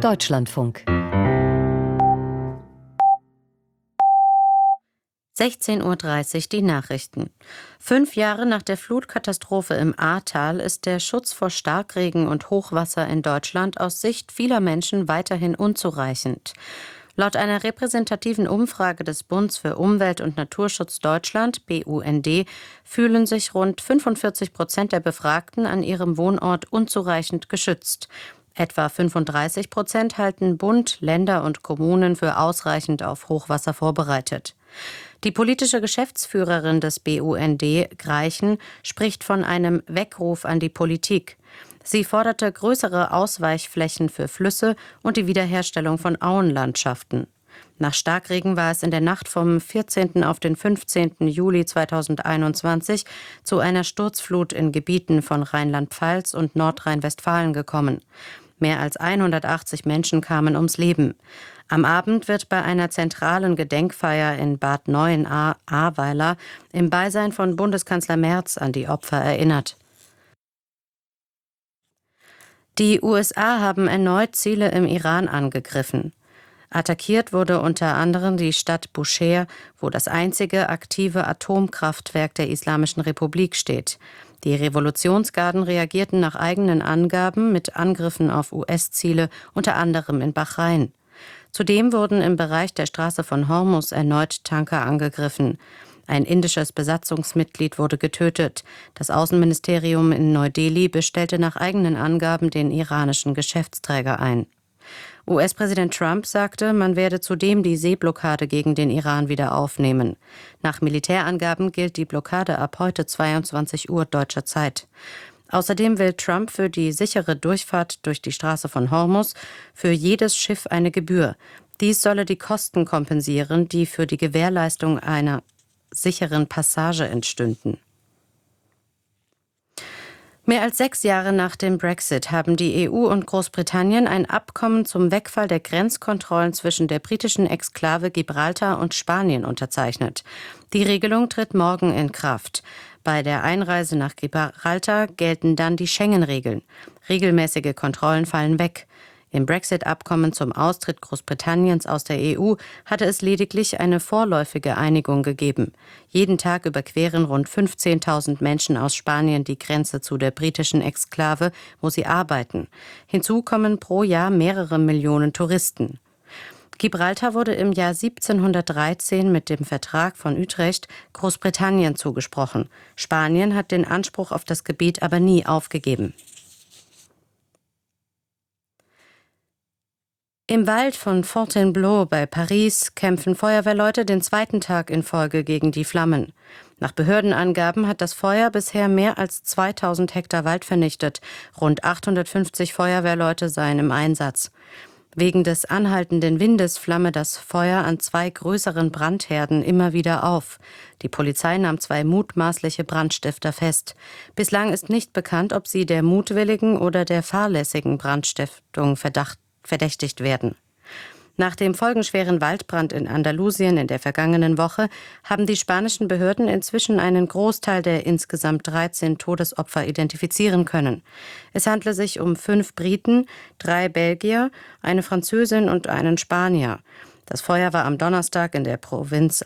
Deutschlandfunk. 16:30 Uhr die Nachrichten. 5 Jahre nach der Flutkatastrophe im Ahrtal ist der Schutz vor Starkregen und Hochwasser in Deutschland aus Sicht vieler Menschen weiterhin unzureichend. Laut einer repräsentativen Umfrage des Bunds für Umwelt und Naturschutz Deutschland, BUND, fühlen sich rund 45% der Befragten an ihrem Wohnort unzureichend geschützt. Etwa 35% halten Bund, Länder und Kommunen für ausreichend auf Hochwasser vorbereitet. Die politische Geschäftsführerin des BUND, Greichen, spricht von einem Weckruf an die Politik. Sie forderte größere Ausweichflächen für Flüsse und die Wiederherstellung von Auenlandschaften. Nach Starkregen war es in der Nacht vom 14. auf den 15. Juli 2021 zu einer Sturzflut in Gebieten von Rheinland-Pfalz und Nordrhein-Westfalen gekommen. Mehr als 180 Menschen kamen ums Leben. Am Abend wird bei einer zentralen Gedenkfeier in Bad Neuenahr-Ahrweiler im Beisein von Bundeskanzler Merz an die Opfer erinnert. Die USA haben erneut Ziele im Iran angegriffen. Attackiert wurde unter anderem die Stadt Bushehr, wo das einzige aktive Atomkraftwerk der Islamischen Republik steht. Die Revolutionsgarden reagierten nach eigenen Angaben mit Angriffen auf US-Ziele, unter anderem in Bahrain. Zudem wurden im Bereich der Straße von Hormuz erneut Tanker angegriffen. Ein indisches Besatzungsmitglied wurde getötet. Das Außenministerium in Neu-Delhi bestellte nach eigenen Angaben den iranischen Geschäftsträger ein. US-Präsident Trump sagte, man werde zudem die Seeblockade gegen den Iran wieder aufnehmen. Nach Militärangaben gilt die Blockade ab heute 22 Uhr deutscher Zeit. Außerdem will Trump für die sichere Durchfahrt durch die Straße von Hormuz für jedes Schiff eine Gebühr. Dies solle die Kosten kompensieren, die für die Gewährleistung einer sicheren Passage entstünden. Mehr als 6 Jahre nach dem Brexit haben die EU und Großbritannien ein Abkommen zum Wegfall der Grenzkontrollen zwischen der britischen Exklave Gibraltar und Spanien unterzeichnet. Die Regelung tritt morgen in Kraft. Bei der Einreise nach Gibraltar gelten dann die Schengen-Regeln. Regelmäßige Kontrollen fallen weg. Im Brexit-Abkommen zum Austritt Großbritanniens aus der EU hatte es lediglich eine vorläufige Einigung gegeben. Jeden Tag überqueren rund 15.000 Menschen aus Spanien die Grenze zu der britischen Exklave, wo sie arbeiten. Hinzu kommen pro Jahr mehrere Millionen Touristen. Gibraltar wurde im Jahr 1713 mit dem Vertrag von Utrecht Großbritannien zugesprochen. Spanien hat den Anspruch auf das Gebiet aber nie aufgegeben. Im Wald von Fontainebleau bei Paris kämpfen Feuerwehrleute den 2. Tag in Folge gegen die Flammen. Nach Behördenangaben hat das Feuer bisher mehr als 2000 Hektar Wald vernichtet. Rund 850 Feuerwehrleute seien im Einsatz. Wegen des anhaltenden Windes flamme das Feuer an 2 größeren Brandherden immer wieder auf. Die Polizei nahm 2 mutmaßliche Brandstifter fest. Bislang ist nicht bekannt, ob sie der mutwilligen oder der fahrlässigen Brandstiftung verdächtigt werden. Nach dem folgenschweren Waldbrand in Andalusien in der vergangenen Woche haben die spanischen Behörden inzwischen einen Großteil der insgesamt 13 Todesopfer identifizieren können. Es handle sich um 5 Briten, 3 Belgier, eine Französin und einen Spanier. Das Feuer war am Donnerstag in der Provinz